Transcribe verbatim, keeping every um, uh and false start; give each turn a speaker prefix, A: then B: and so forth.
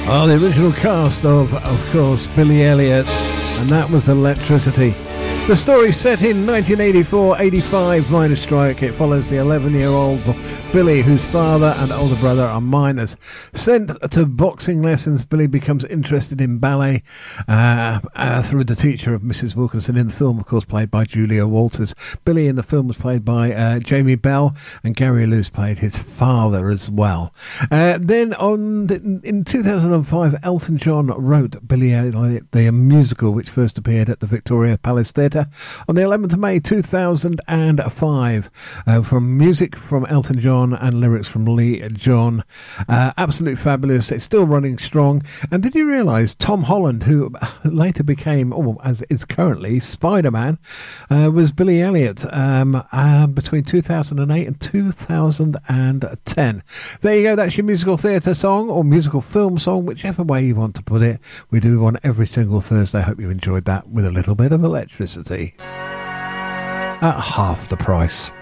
A: Oh, the original cast of, of course, Billy Elliot, and that was Electricity. The story set in nineteen eighty-four eighty-five miners' strike. It follows the eleven-year-old Billy, whose father and older brother are miners. Sent to boxing lessons, Billy becomes interested in ballet uh, uh, through the teacher of Missus Wilkinson, in the film, of course, played by Julia Walters. Billy in the film was played by uh, Jamie Bell, and Gary Luce played his father as well. Uh, then on in two thousand five, Elton John wrote Billy Elliot, the musical, which first appeared at the Victoria Palace Theatre on the eleventh of May two thousand five, uh, from music from Elton John and lyrics from Lee John. Uh, absolutely fabulous. It's still running strong. And did you realise Tom Holland, who later became, or as is currently, Spider-Man, uh, was Billy Elliot um, uh, between two thousand eight and two thousand ten. There you go. That's your musical theatre song or musical film song, whichever way you want to put it. We do one every single Thursday. I hope you enjoyed that with a little bit of electricity. At half the price.